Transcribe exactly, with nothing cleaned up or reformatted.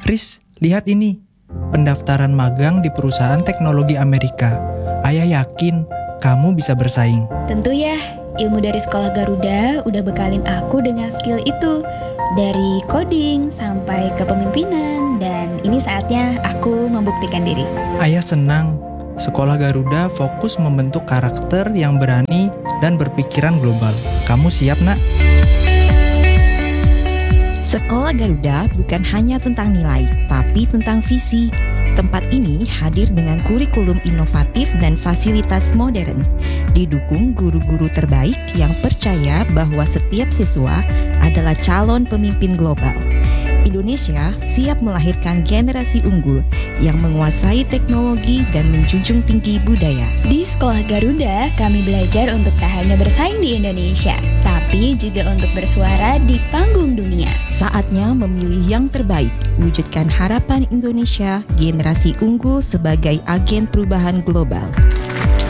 Riz, lihat ini. Pendaftaran magang di perusahaan teknologi Amerika. Ayah yakin kamu bisa bersaing. Tentu ya, ilmu dari sekolah Garuda udah bekalin aku dengan skill itu. Dari coding sampai kepemimpinan, dan ini saatnya aku membuktikan diri. Ayah senang. Sekolah Garuda fokus membentuk karakter yang berani dan berpikiran global. Kamu siap, Nak? Sekolah Garuda bukan hanya tentang nilai, tapi tentang visi. Tempat ini hadir dengan kurikulum inovatif dan fasilitas modern. Didukung guru-guru terbaik yang percaya bahwa setiap siswa adalah calon pemimpin global. Indonesia siap melahirkan generasi unggul yang menguasai teknologi dan menjunjung tinggi budaya. Di Sekolah Garuda, kami belajar untuk tak hanya bersaing di Indonesia, tapi juga untuk bersuara di panggung dunia. Saatnya memilih yang terbaik, wujudkan harapan Indonesia, generasi unggul sebagai agen perubahan global.